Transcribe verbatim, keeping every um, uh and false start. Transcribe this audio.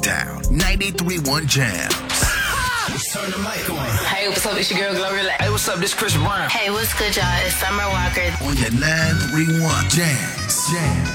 Motown. ninety-three point one Jams. Turn the mic on. Hey, what's up? It's your girl, Gloria. Hey, what's up? This Chris Brown. Hey, what's good, y'all? It's Summer Walker. On your nine three one Jams. Jams.